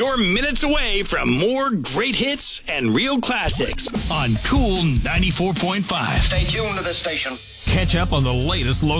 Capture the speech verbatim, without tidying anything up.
You're minutes away from more great hits and real classics on Cool ninety-four point five. Stay tuned to this station. Catch up on the latest local